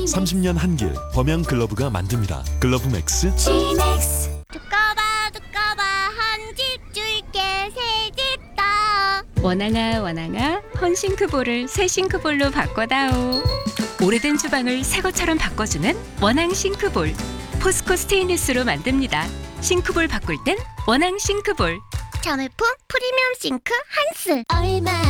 30년 한길 범양 글러브가 만듭니다. 글러브 맥스. 두꺼봐 한 집 줄게 새 집 다. 원앙아 원앙아 헌싱크볼을 새 싱크볼로 바꿔다오. 오래된 주방을 새 것처럼 바꿔주는 원앙 싱크볼. 포스코 스테인리스로 만듭니다. 싱크볼 바꿀 땐 원앙 싱크볼. 자매품 프리미엄 싱크 한스. 얼마